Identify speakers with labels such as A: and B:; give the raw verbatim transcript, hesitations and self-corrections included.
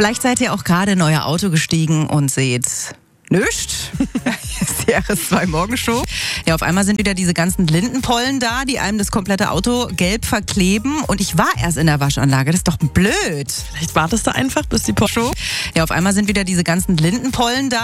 A: Vielleicht seid ihr auch gerade in euer Auto gestiegen und seht nüscht. Hier ist die R S zwei Morgenshow. Ja, auf einmal sind wieder diese ganzen Lindenpollen da, die einem das komplette Auto gelb verkleben. Und ich war erst in der Waschanlage. Das ist doch blöd.
B: Vielleicht wartest du einfach, bis die Show.
A: Ja, auf einmal sind wieder diese ganzen Lindenpollen da.